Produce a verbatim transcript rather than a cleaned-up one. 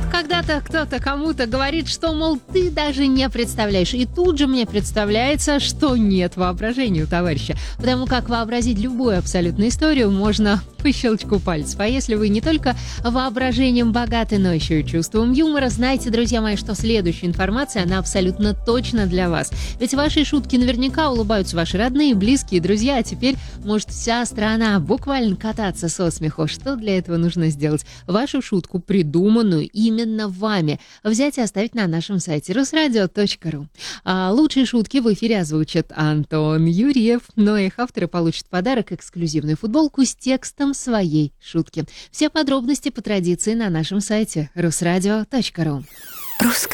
Вот когда-то кто-то кому-то говорит, что, мол, ты даже не представляешь. И тут же мне представляется, что нет воображения у товарища. Потому как вообразить любую абсолютно историю можно по щелчку пальцев. А если вы не только воображением богаты, но еще и чувством юмора, знайте, друзья мои, что следующая информация, она абсолютно точно для вас. Ведь ваши шутки наверняка улыбаются ваши родные, близкие, друзья, а теперь может вся страна буквально кататься со смеху. Что для этого нужно сделать? Вашу шутку, придуманную именно вами, взять и оставить на нашем сайте русрадио точка ру. А лучшие шутки в эфире озвучат Антон Юрьев, но их авторы получат в подарок эксклюзивную футболку с текстом своей шутки. Все подробности по традиции на нашем сайте русрадио точка ру. Русское